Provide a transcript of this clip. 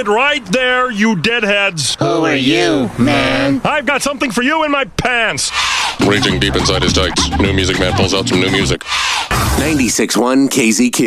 it right there, you deadheads. Who are you, man? I've got something for you in my pants. Reaching deep inside his tights, New Music Man pulls out some new music. 96.1 KZQ.